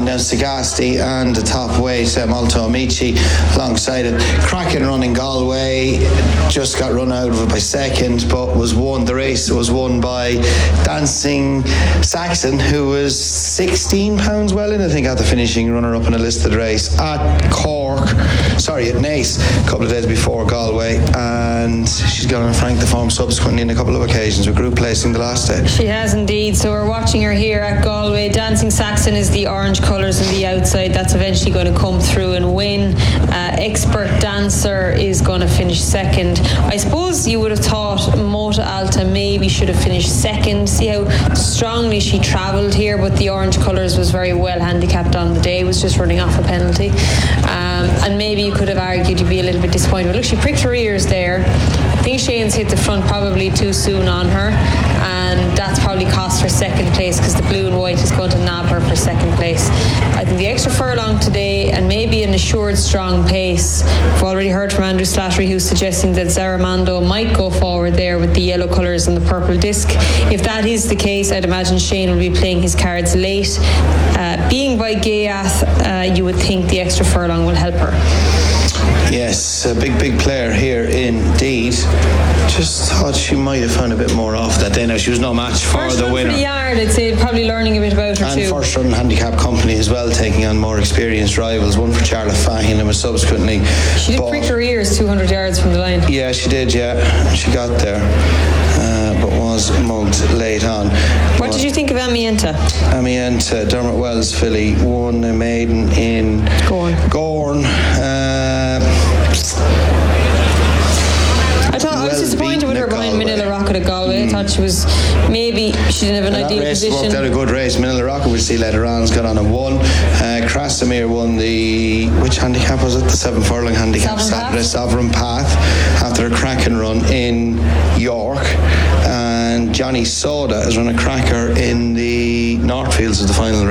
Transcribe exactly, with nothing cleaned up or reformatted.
Now Sagasti and the top weight, uh, Malto Amici alongside it. Cracking run in Galway, just got run out of it by second, but was won. The race was won by Dancing Saxon, who was sixteen pounds well in, I think, at the finishing runner-up in a listed race at Cork, sorry, at Naas, a couple of days before Galway, and she's gone and franked the form subsequently in a couple of occasions with group placing the last day. She has indeed, so we're watching her here at Galway. Dancing Saxon is the orange colours on the outside. That's eventually going to come through and win. Uh, Expert Dancer is going to finish second. I suppose you would have thought Mota Alta maybe should have finished second. See how strongly she travelled here, but the orange colours was very well handicapped on the day, was just running off a penalty. Um, and maybe you could have argued you'd be a little bit disappointed. But look, she pricked her ears there. I think Shane's hit the front probably too soon on her, and that's probably cost her second place, because the blue and white is going to nab her for second place. I think the extra furlong today, and maybe an assured strong pace. We've already heard from Andrew Slattery, who's suggesting that Zaramando might go forward there with the yellow colours and the purple disc. If that is the case, I'd imagine Shane will be playing his cards late. Uh, being by Gaiath, uh, you would think the extra furlong will help her. Yes, a big, big player here indeed. Just thought she might have found a bit more off that day. Now, she was no match for first the run winner. For the yard, I'd say, probably learning a bit about her and too. And first run handicap company as well, taking on more experienced rivals. One for Charlotte Fahin and was subsequently. She did bought. prick her ears two hundred yards from the line. Yeah, she did, yeah. She got there. Uh, but was mugged late on. What but did you think of Amienta? Amienta, Dermot Wells filly, won a maiden in Gorn. Gorn. Uh, I thought well I was disappointed with her behind Manila Rocket at Galway. Mm. I thought she was maybe she didn't have an and ideal that race position. Worked out a good race. Manila Rocket, we'll see later on, has got on and won. Uh, Krasimir won the which handicap was it? The seven furlong handicap Sovereign Saturday, Path. Sovereign Path, after a cracking run in York. And Johnny Soda has run a cracker in the Northfields of the final race.